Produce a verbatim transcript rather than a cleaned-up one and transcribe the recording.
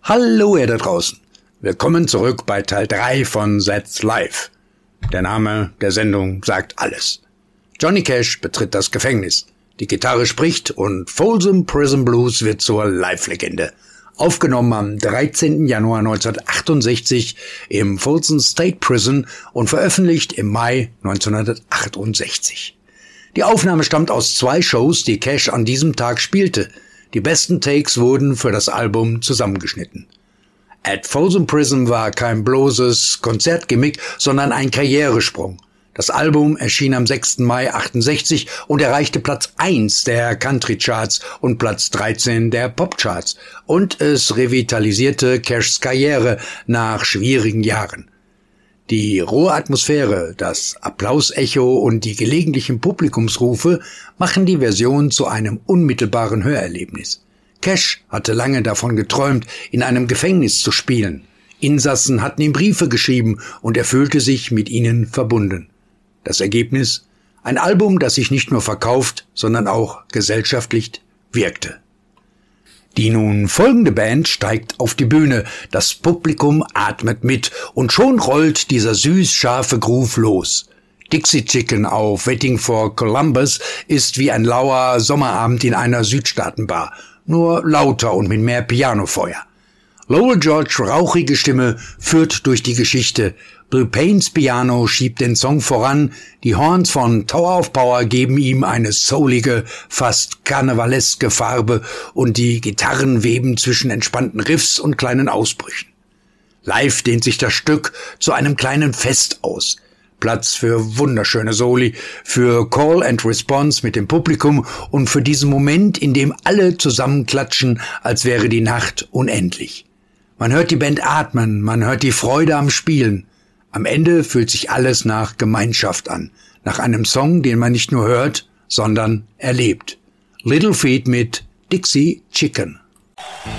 Hallo ihr da draußen. Willkommen zurück bei Teil drei von That's Life. Der Name der Sendung sagt alles. Johnny Cash betritt das Gefängnis. Die Gitarre spricht und Folsom Prison Blues wird zur Live-Legende. Aufgenommen am dreizehnten Januar neunzehnhundertachtundsechzig im Folsom State Prison und veröffentlicht im Mai neunzehnhundertachtundsechzig. Die Aufnahme stammt aus zwei Shows, die Cash an diesem Tag spielte. Die besten Takes wurden für das Album zusammengeschnitten. At Folsom Prison war kein bloßes Konzertgimmick, sondern ein Karrieresprung. Das Album erschien am sechsten Mai achtundsechzig und erreichte Platz eins der Country Charts und Platz dreizehn der Pop Charts. Und es revitalisierte Cashs Karriere nach schwierigen Jahren. Die rohe Atmosphäre, das Applausecho und die gelegentlichen Publikumsrufe machen die Version zu einem unmittelbaren Hörerlebnis. Cash hatte lange davon geträumt, in einem Gefängnis zu spielen. Insassen hatten ihm Briefe geschrieben und er fühlte sich mit ihnen verbunden. Das Ergebnis? Ein Album, das sich nicht nur verkauft, sondern auch gesellschaftlich wirkte. Die nun folgende Band steigt auf die Bühne, das Publikum atmet mit und schon rollt dieser süß-scharfe Groove los. Dixie Chicken auf Waiting for Columbus ist wie ein lauer Sommerabend in einer Südstaatenbar, nur lauter und mit mehr Pianofeuer. Lowell George rauchige Stimme führt durch die Geschichte. Bill Paynes Piano schiebt den Song voran, die Horns von Tower of Power geben ihm eine soulige, fast karnevaleske Farbe und die Gitarren weben zwischen entspannten Riffs und kleinen Ausbrüchen. Live dehnt sich das Stück zu einem kleinen Fest aus. Platz für wunderschöne Soli, für Call and Response mit dem Publikum und für diesen Moment, in dem alle zusammenklatschen, als wäre die Nacht unendlich. Man hört die Band atmen, man hört die Freude am Spielen. Am Ende fühlt sich alles nach Gemeinschaft an, nach einem Song, den man nicht nur hört, sondern erlebt. Little Feat mit Dixie Chicken.